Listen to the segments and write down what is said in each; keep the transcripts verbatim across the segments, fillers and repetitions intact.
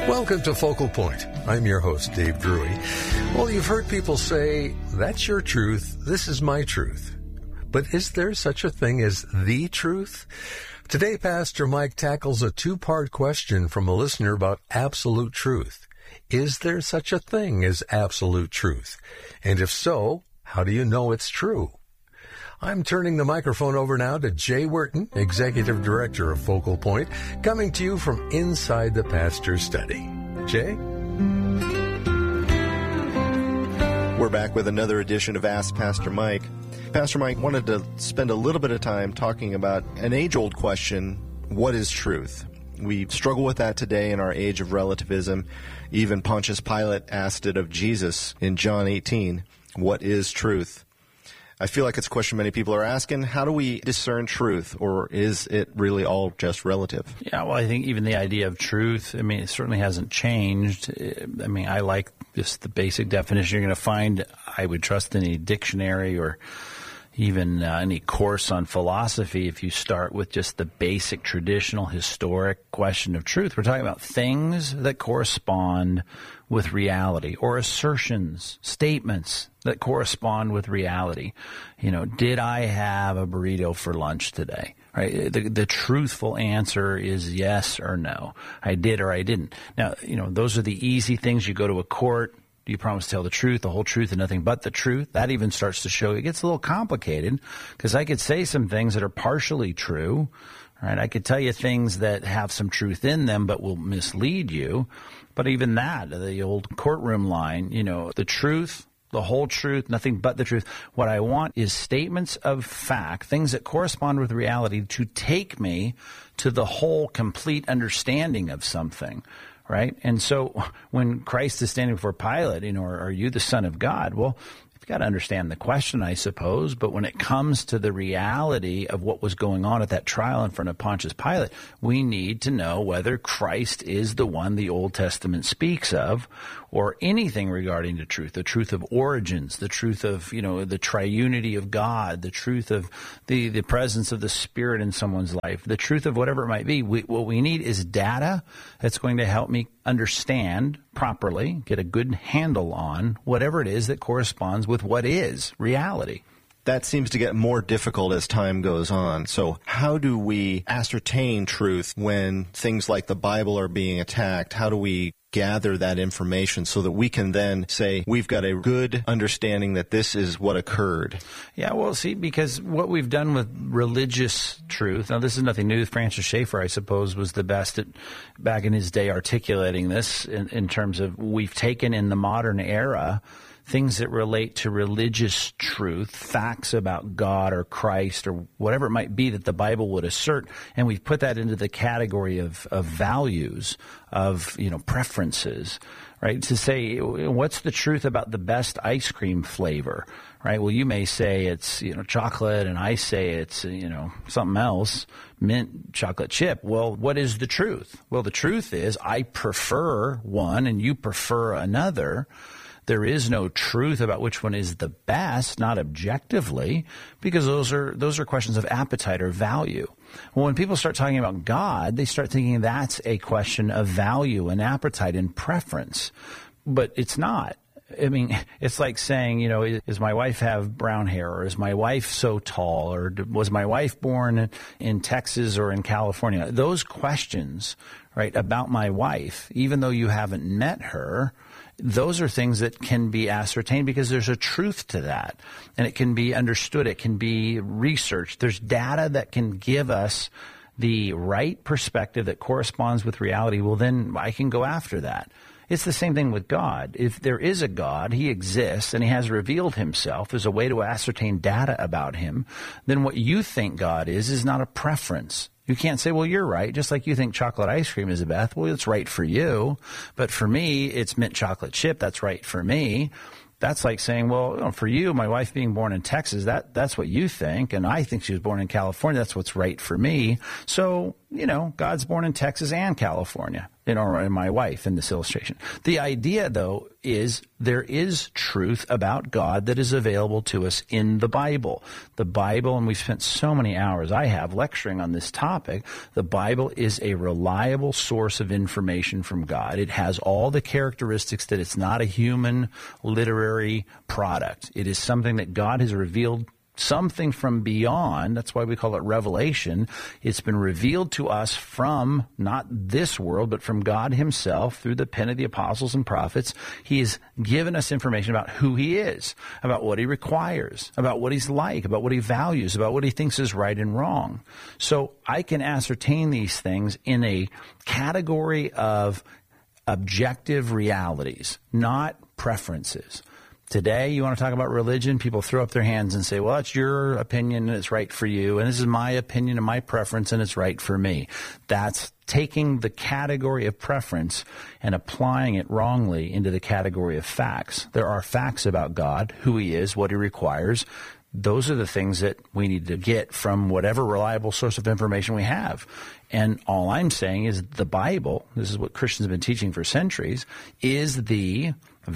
Welcome to Focal Point. I'm your host, Dave Drury. Well, you've heard people say, that's your truth, this is my truth. But is there such a thing as the truth? Today, Pastor Mike tackles a two-part question from a listener about absolute truth. Is there such a thing as absolute truth? And if so, how do you know it's true? I'm turning the microphone over now to Jay Wharton, Executive Director of Focal Point, coming to you from inside the pastor's study. Jay? We're back with another edition of Ask Pastor Mike. Pastor Mike wanted to spend a little bit of time talking about an age-old question, what is truth? We struggle with that today in our age of relativism. Even Pontius Pilate asked it of Jesus in John eighteen, what is truth? I feel like it's a question many people are asking. How do we discern truth, or is it really all just relative? Yeah, well, I think even the idea of truth, I mean, it certainly hasn't changed. I mean, I like just the basic definition you're going to find. I would trust any dictionary or even uh, any course on philosophy if you start with just the basic traditional historic question of truth. We're talking about things that correspond with reality, or assertions, statements that correspond with reality. You know, did I have a burrito for lunch today? Right? The, the truthful answer is yes or no. I did or I didn't. Now, you know, those are the easy things. You go to a court. Do you promise to tell the truth, the whole truth, and nothing but the truth? That even starts to show it gets a little complicated, because I could say some things that are partially true. Right? I could tell you things that have some truth in them but will mislead you. But even that, the old courtroom line, you know, the truth, the whole truth, nothing but the truth. What I want is statements of fact, things that correspond with reality, to take me to the whole complete understanding of something. Right? And so when Christ is standing before Pilate, you know, are, are you the Son of God? Well, you've got to understand the question, I suppose. But when it comes to the reality of what was going on at that trial in front of Pontius Pilate, we need to know whether Christ is the one the Old Testament speaks of, or anything regarding the truth, the truth of origins, the truth of, you know, the triunity of God, the truth of the, the presence of the Spirit in someone's life, the truth of whatever it might be. We, what we need is data that's going to help me understand properly, get a good handle on whatever it is that corresponds with what is reality. That seems to get more difficult as time goes on. So how do we ascertain truth when things like the Bible are being attacked? How do we gather that information so that we can then say we've got a good understanding that this is what occurred? Yeah, well, see, because what we've done with religious truth, now this is nothing new. Francis Schaeffer, I suppose, was the best at, back in his day, articulating this in, in terms of we've taken in the modern era things that relate to religious truth, facts about God or Christ or whatever it might be that the Bible would assert, and we've put that into the category of, of values, of, you know, preferences, right? To say, what's the truth about the best ice cream flavor, right? Well, you may say it's, you know, chocolate, and I say it's, you know, something else, mint chocolate chip. Well, what is the truth? Well, the truth is I prefer one and you prefer another. There is no truth about which one is the best, not objectively, because those are those are questions of appetite or value. Well, when people start talking about God, they start thinking that's a question of value and appetite and preference. But it's not. I mean, it's like saying, you know, does my wife have brown hair, or is my wife so tall, or was my wife born in Texas or in California? Those questions, right, about my wife, even though you haven't met her, those are things that can be ascertained because there's a truth to that, and it can be understood. It can be researched. There's data that can give us the right perspective that corresponds with reality. Well, then I can go after that. It's the same thing with God. If there is a God, he exists, and he has revealed himself as a way to ascertain data about him, then what you think God is is not a preference. You can't say, well, you're right. Just like you think chocolate ice cream is the best. Well, it's right for you. But for me, it's mint chocolate chip. That's right for me. That's like saying, well, you know, for you, my wife being born in Texas, that that's what you think. And I think she was born in California. That's what's right for me. So you know, God's born in Texas and California, you know, or my wife in this illustration. The idea, though, is there is truth about God that is available to us in the Bible. The Bible, and we've spent so many hours, I have, lecturing on this topic, the Bible is a reliable source of information from God. It has all the characteristics that it's not a human literary product. It is something that God has revealed, something from beyond. That's why we call it revelation. It's been revealed to us from not this world, but from God himself through the pen of the apostles and prophets. He has given us information about who he is, about what he requires, about what he's like, about what he values, about what he thinks is right and wrong. So I can ascertain these things in a category of objective realities, not preferences. Today, you want to talk about religion, people throw up their hands and say, well, it's your opinion and it's right for you, and this is my opinion and my preference and it's right for me. That's taking the category of preference and applying it wrongly into the category of facts. There are facts about God, who he is, what he requires. Those are the things that we need to get from whatever reliable source of information we have. And all I'm saying is the Bible, this is what Christians have been teaching for centuries, is the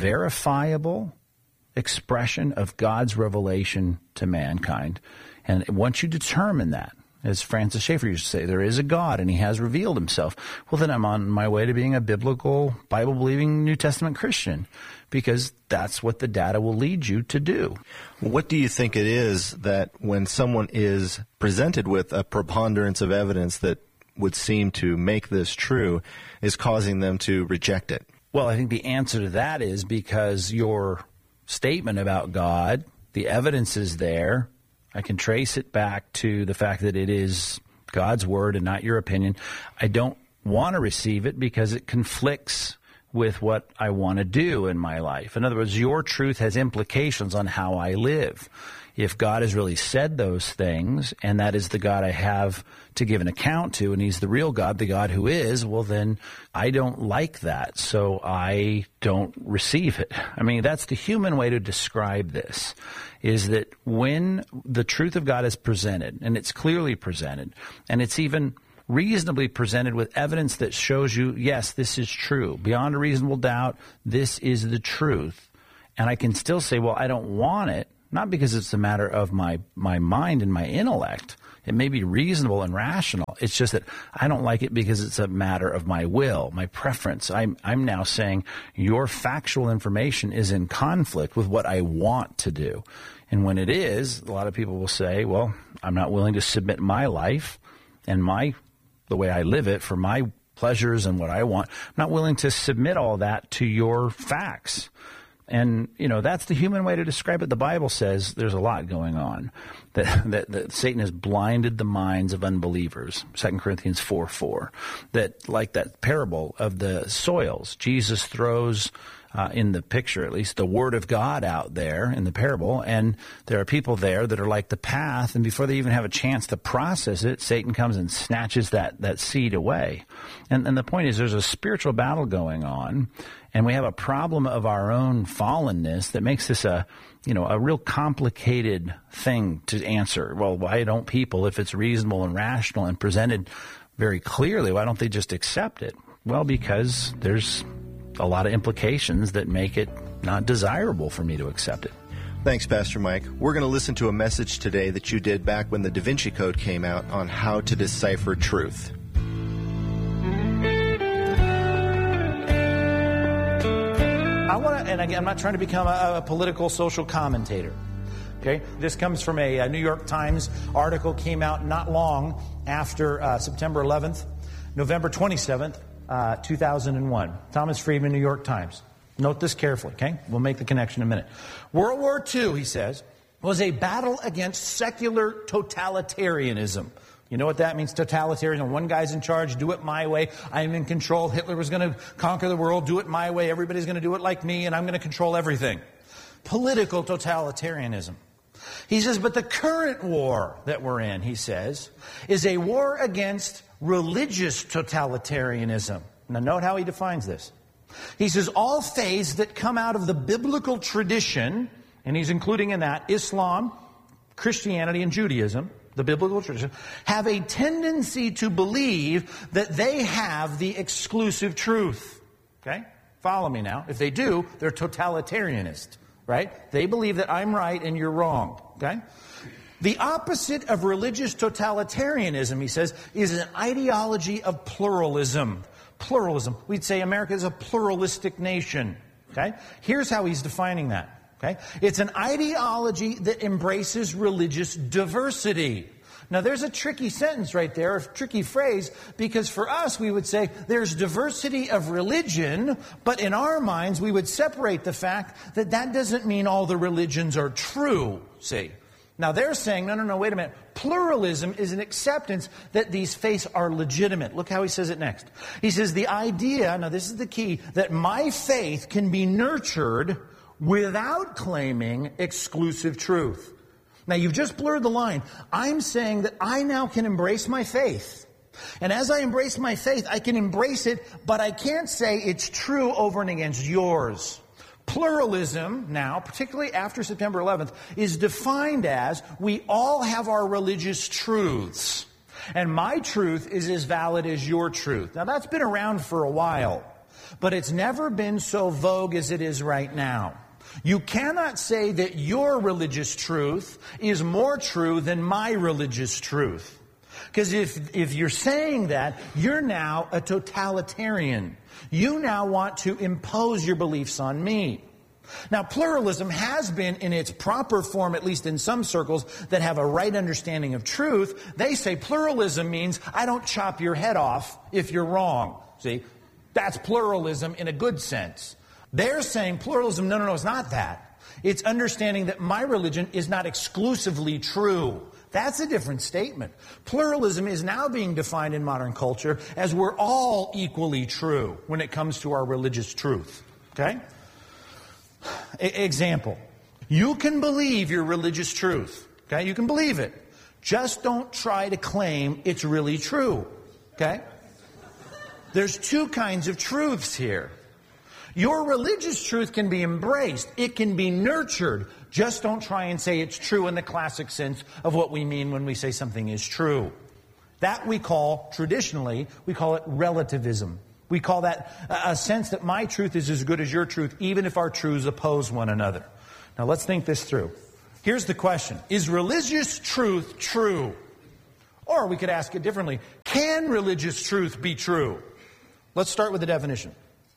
verifiable expression of God's revelation to mankind. And once you determine that, as Francis Schaeffer used to say, there is a God and he has revealed himself, well, then I'm on my way to being a biblical, Bible-believing New Testament Christian, because that's what the data will lead you to do. What do you think it is that when someone is presented with a preponderance of evidence that would seem to make this true is causing them to reject it? Well, I think the answer to that is because your statement about God, the evidence is there. I can trace it back to the fact that it is God's word and not your opinion. I don't want to receive it because it conflicts with what I want to do in my life. In other words, your truth has implications on how I live. If God has really said those things, and that is the God I have to give an account to, and he's the real God, the God who is, well, then I don't like that, so I don't receive it. I mean, that's the human way to describe this, is that when the truth of God is presented, and it's clearly presented, and it's even reasonably presented with evidence that shows you, yes, this is true. Beyond a reasonable doubt, this is the truth. And I can still say, well, I don't want it, not because it's a matter of my, my mind and my intellect. It may be reasonable and rational. It's just that I don't like it because it's a matter of my will, my preference. I'm, I'm now saying your factual information is in conflict with what I want to do. And when it is, a lot of people will say, well, I'm not willing to submit my life and my the way I live it for my pleasures and what I want. I'm not willing to submit all that to your facts. And, you know, that's the human way to describe it. The Bible says there's a lot going on, that, that, that Satan has blinded the minds of unbelievers, Second Corinthians four four, that like that parable of the soils, Jesus throws Uh, in the picture, at least, the Word of God out there in the parable, and there are people there that are like the path, and before they even have a chance to process it, Satan comes and snatches that, that seed away. And, and the point is, there's a spiritual battle going on, and we have a problem of our own fallenness that makes this a, you know, a real complicated thing to answer. Well, why don't people, if it's reasonable and rational and presented very clearly, why don't they just accept it? Well, because there's a lot of implications that make it not desirable for me to accept it. Thanks, Pastor Mike. We're going to listen to a message today that you did back when the Da Vinci Code came out on how to decipher truth. I want to, and again, I'm not trying to become a, a political social commentator. Okay, this comes from a, a New York Times article, came out not long after uh, September eleventh, November twenty-seventh. Uh, two thousand one. Thomas Friedman, New York Times. Note this carefully, okay? We'll make the connection in a minute. World War Two, he says, was a battle against secular totalitarianism. You know what that means, totalitarian? One guy's in charge, do it my way. I'm in control. Hitler was going to conquer the world, do it my way. Everybody's going to do it like me, and I'm going to control everything. Political totalitarianism. He says, but the current war that we're in, he says, is a war against religious totalitarianism. Now note how he defines this. He says all faiths that come out of the biblical tradition, and he's including in that Islam, Christianity, and Judaism, the biblical tradition, have a tendency to believe that they have the exclusive truth. Okay? Follow me now. If they do, they're totalitarianist, right? They believe that I'm right and you're wrong. Okay? The opposite of religious totalitarianism, he says, is an ideology of pluralism. Pluralism. We'd say America is a pluralistic nation. Okay? Here's how he's defining that. Okay? It's an ideology that embraces religious diversity. Now, there's a tricky sentence right there, a tricky phrase, because for us, we would say there's diversity of religion, but in our minds, we would separate the fact that that doesn't mean all the religions are true, see? Now, they're saying, no, no, no, wait a minute. Pluralism is an acceptance that these faiths are legitimate. Look how he says it next. He says, the idea, now this is the key, that my faith can be nurtured without claiming exclusive truth. Now, you've just blurred the line. I'm saying that I now can embrace my faith. And as I embrace my faith, I can embrace it, but I can't say it's true over and against yours. Pluralism now, particularly after September eleventh, is defined as we all have our religious truths. And my truth is as valid as your truth. Now, that's been around for a while, but it's never been so vogue as it is right now. You cannot say that your religious truth is more true than my religious truth. Because if, if you're saying that, you're now a totalitarian. You now want to impose your beliefs on me. Now, pluralism has been in its proper form, at least in some circles that have a right understanding of truth. They say pluralism means I don't chop your head off if you're wrong. See, that's pluralism in a good sense. They're saying pluralism, no, no, no, it's not that. It's understanding that my religion is not exclusively true. That's a different statement. Pluralism is now being defined in modern culture as we're all equally true when it comes to our religious truth. Okay? E- example. You can believe your religious truth. Okay? You can believe it. Just don't try to claim it's really true. Okay? There's two kinds of truths here. Your religious truth can be embraced. It can be nurtured. Just don't try and say it's true in the classic sense of what we mean when we say something is true. That we call, traditionally, we call it relativism. We call that a sense that my truth is as good as your truth, even if our truths oppose one another. Now let's think this through. Here's the question. Is religious truth true? Or we could ask it differently. Can religious truth be true? Let's start with the definition.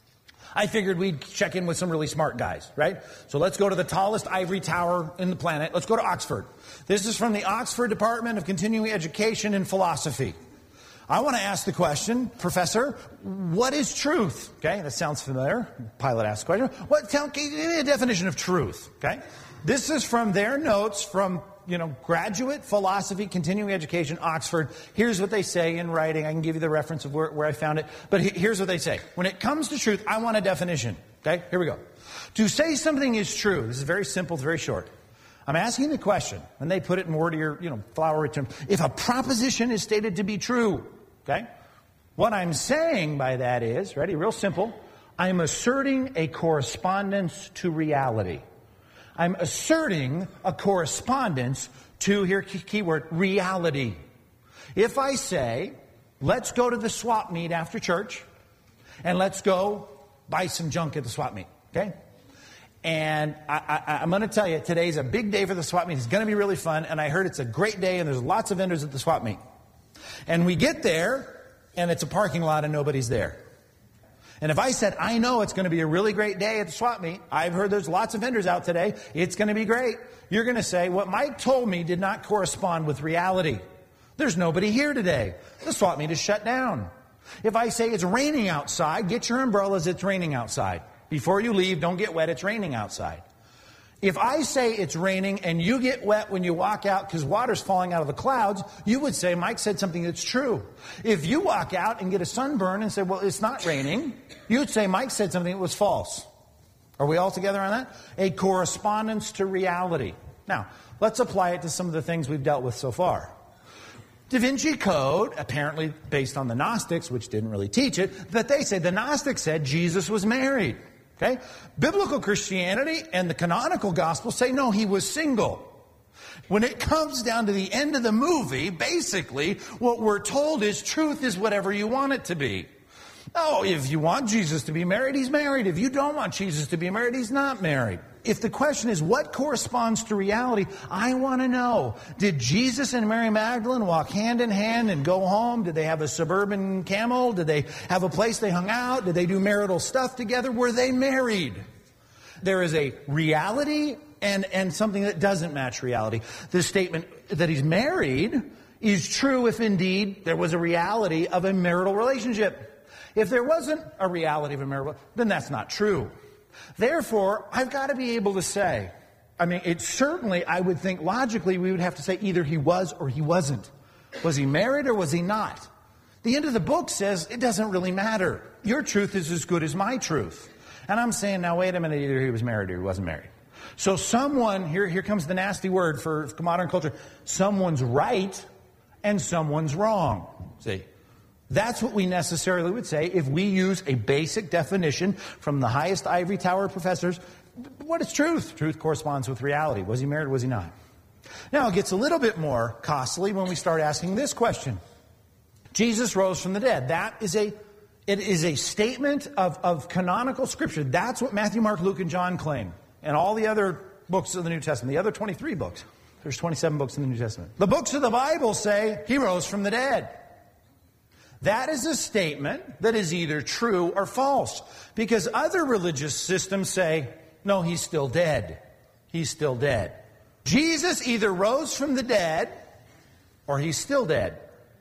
I figured we'd check in with some really smart guys, right? So let's go to the tallest ivory tower in the planet. Let's go to Oxford. This is from the Oxford Department of Continuing Education and Philosophy. I want to ask the question, Professor, what is truth? Okay, that sounds familiar. Pilot asked the question. What, tell, give me a definition of truth, okay? This is from their notes from, you know, graduate philosophy, continuing education, Oxford. Here's what they say in writing. I can give you the reference of where, where I found it. But here's what they say. When it comes to truth, I want a definition. Okay, here we go. To say something is true, this is very simple, it's very short. I'm asking the question, and they put it in wordier, you know, flowery terms. If a proposition is stated to be true, okay? What I'm saying by that is, ready, real simple, I'm asserting a correspondence to reality. I'm asserting a correspondence to, here, keyword, reality. If I say, let's go to the swap meet after church, and let's go buy some junk at the swap meet, okay? And I, I, I'm going to tell you, today's a big day for the swap meet. It's going to be really fun, and I heard it's a great day, and there's lots of vendors at the swap meet. And we get there, and it's a parking lot, and nobody's there. And if I said, I know it's going to be a really great day at the swap meet, I've heard there's lots of vendors out today, it's going to be great, you're going to say, what Mike told me did not correspond with reality. There's nobody here today. The swap meet is shut down. If I say it's raining outside, get your umbrellas, it's raining outside. Before you leave, don't get wet, it's raining outside. If I say it's raining and you get wet when you walk out because water's falling out of the clouds, you would say Mike said something that's true. If you walk out and get a sunburn and say, well, it's not raining, you'd say Mike said something that was false. Are we all together on that? A correspondence to reality. Now, let's apply it to some of the things we've dealt with so far. Da Vinci Code, apparently based on the Gnostics, which didn't really teach it, but they say the Gnostics said Jesus was married. Okay? Biblical Christianity and the canonical gospel say, no, he was single. When it comes down to the end of the movie, basically, what we're told is truth is whatever you want it to be. Oh, if you want Jesus to be married, he's married. If you don't want Jesus to be married, he's not married. If the question is what corresponds to reality, I want to know, did Jesus and Mary Magdalene walk hand in hand and go home? Did they have a suburban camel? Did they have a place they hung out? Did they do marital stuff together? Were they married? There is a reality and, and something that doesn't match reality. The statement that he's married is true if indeed there was a reality of a marital relationship. If there wasn't a reality of a marital, then that's not true. Therefore, I've got to be able to say, I mean, it certainly, I would think logically, we would have to say either he was or he wasn't. Was he married or was he not? The end of the book says it doesn't really matter. Your truth is as good as my truth. And I'm saying, now wait a minute, either he was married or he wasn't married. So someone, here, here comes the nasty word for modern culture, someone's right and someone's wrong. See? That's what we necessarily would say if we use a basic definition from the highest ivory tower professors. What is truth? Truth corresponds with reality. Was he married or was he not? Now, it gets a little bit more costly when we start asking this question. Jesus rose from the dead. That is a, it is a statement of, of canonical scripture. That's what Matthew, Mark, Luke, and John claim. And all the other books of the New Testament, the other twenty-three books. There's twenty-seven books in the New Testament. The books of the Bible say he rose from the dead. That is a statement that is either true or false. Because other religious systems say, no, he's still dead. He's still dead. Jesus either rose from the dead or he's still dead.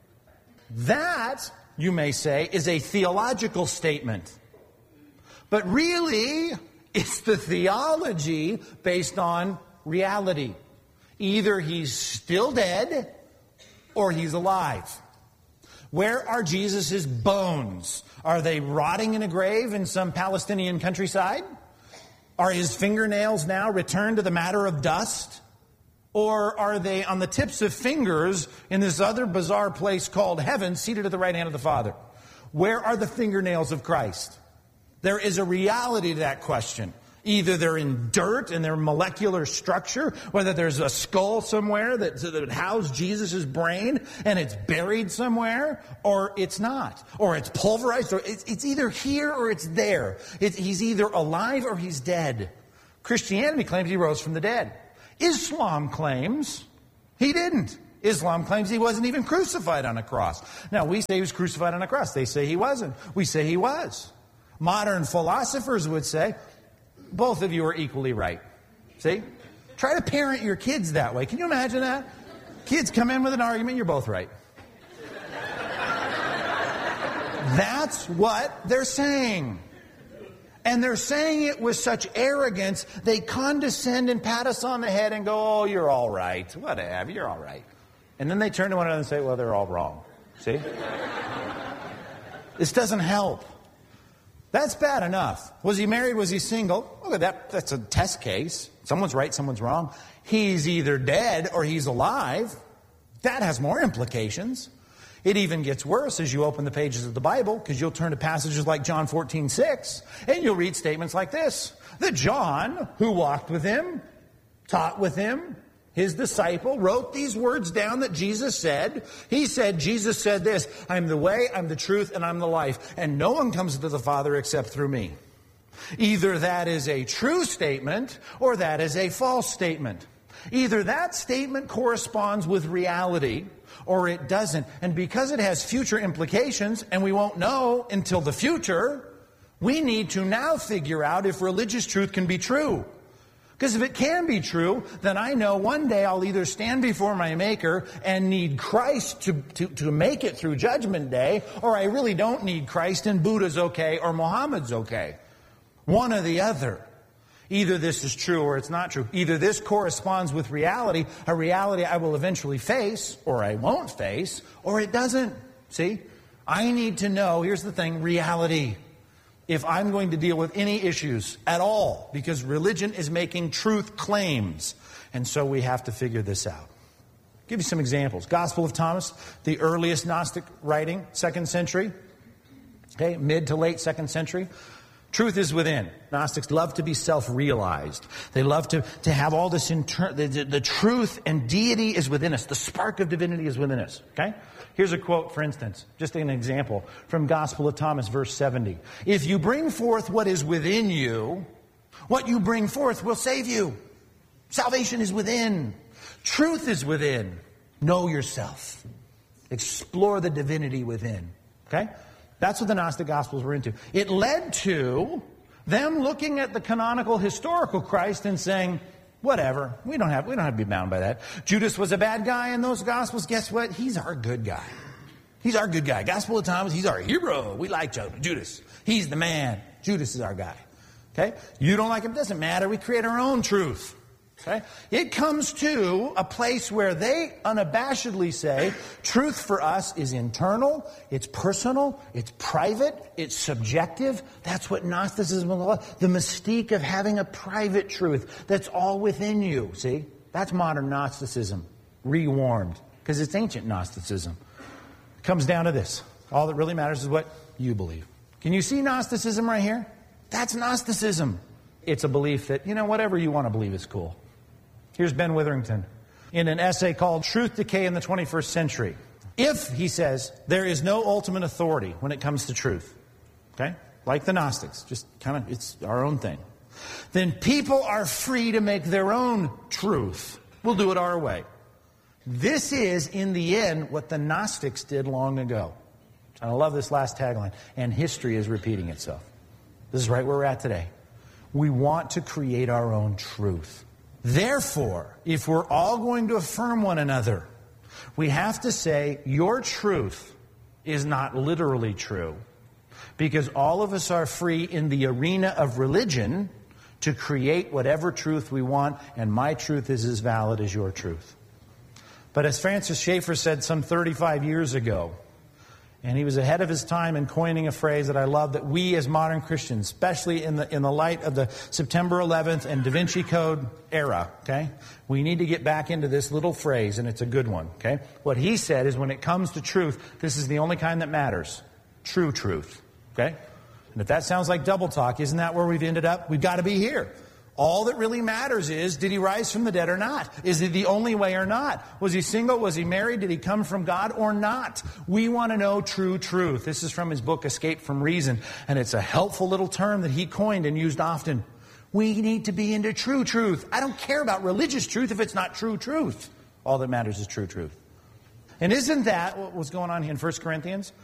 That, you may say, is a theological statement. But really, it's the theology based on reality. Either he's still dead or he's alive. Where are Jesus' bones? Are they rotting in a grave in some Palestinian countryside? Are his fingernails now returned to the matter of dust? Or are they on the tips of fingers in this other bizarre place called heaven, seated at the right hand of the Father? Where are the fingernails of Christ? There is a reality to that question. Either they're in dirt in their molecular structure, whether there's a skull somewhere that, that housed Jesus' brain and it's buried somewhere, or it's not. Or it's pulverized, or it's, it's either here or it's there. It's, he's either alive or he's dead. Christianity claims he rose from the dead. Islam claims he didn't. Islam claims he wasn't even crucified on a cross. Now, we say he was crucified on a cross. They say he wasn't. We say he was. Modern philosophers would say, both of you are equally right. See? Try to parent your kids that way. Can you imagine that? Kids come in with an argument, you're both right. That's what they're saying. And they're saying it with such arrogance, they condescend and pat us on the head and go, oh, you're all right. Whatever, you're all right. And then they turn to one another and say, well, they're all wrong. See? This doesn't help. That's bad enough. Was he married? Was he single? Look at that. That's a test case. Someone's right, someone's wrong. He's either dead or he's alive. That has more implications. It even gets worse as you open the pages of the Bible, because you'll turn to passages like John fourteen six, and you'll read statements like this. That John, who walked with him, taught with him, his disciple, wrote these words down that Jesus said. He said, Jesus said this, I'm the way, I'm the truth, and I'm the life. And no one comes to the Father except through me. Either that is a true statement or that is a false statement. Either that statement corresponds with reality or it doesn't. And because it has future implications and we won't know until the future, we need to now figure out if religious truth can be true. Because if it can be true, then I know one day I'll either stand before my Maker and need Christ to, to, to make it through Judgment Day, or I really don't need Christ and Buddha's okay or Muhammad's okay. One or the other. Either this is true or it's not true. Either this corresponds with reality, a reality I will eventually face or I won't face, or it doesn't. See? I need to know, here's the thing, reality. If I'm going to deal with any issues at all, because religion is making truth claims. And so we have to figure this out. I'll give you some examples. Gospel of Thomas, the earliest Gnostic writing, second century. Okay, mid to late second century. Truth is within. Gnostics love to be self-realized. They love to, to have all this inter- the, the, the truth and deity is within us. The spark of divinity is within us. Okay? Here's a quote, for instance, just an example from Gospel of Thomas, verse seventy. If you bring forth what is within you, what you bring forth will save you. Salvation is within. Truth is within. Know yourself. Explore the divinity within. Okay? That's what the Gnostic Gospels were into. It led to them looking at the canonical historical Christ and saying, whatever, we don't have we don't have to be bound by that. Judas was a bad guy in those Gospels. Guess what? He's our good guy. He's our good guy. Gospel of Thomas, he's our hero. We like Judas. He's the man. Judas is our guy. Okay? You don't like him, doesn't matter. We create our own truth. Okay? It comes to a place where they unabashedly say truth for us is internal, it's personal, it's private, it's subjective. That's what Gnosticism is about. The mystique of having a private truth that's all within you. See? That's modern Gnosticism, rewarmed, because it's ancient Gnosticism. It comes down to this. All that really matters is what you believe. Can you see Gnosticism right here? That's Gnosticism. It's a belief that, you know, whatever you want to believe is cool. Here's Ben Witherington in an essay called Truth Decay in the twenty-first Century. If, he says, there is no ultimate authority when it comes to truth, okay, like the Gnostics, just kind of, it's our own thing, then people are free to make their own truth. We'll do it our way. This is, in the end, what the Gnostics did long ago. And I love this last tagline. And history is repeating itself. This is right where we're at today. We want to create our own truth. Therefore, if we're all going to affirm one another, we have to say your truth is not literally true, because all of us are free in the arena of religion to create whatever truth we want, and my truth is as valid as your truth. But as Francis Schaeffer said some thirty-five years ago, and he was ahead of his time in coining a phrase that I love, that we as modern Christians, especially in the in the light of the September eleventh and Da Vinci Code era, okay, we need to get back into this little phrase, and it's a good one, okay? What he said is, when it comes to truth, this is the only kind that matters. True truth, okay? And if that sounds like double talk, isn't that where we've ended up? We've got to be here. All that really matters is, did he rise from the dead or not? Is he the only way or not? Was he single? Was he married? Did he come from God or not? We want to know true truth. This is from his book, Escape from Reason. And it's a helpful little term that he coined and used often. We need to be into true truth. I don't care about religious truth if it's not true truth. All that matters is true truth. And isn't that what was going on here in First Corinthians?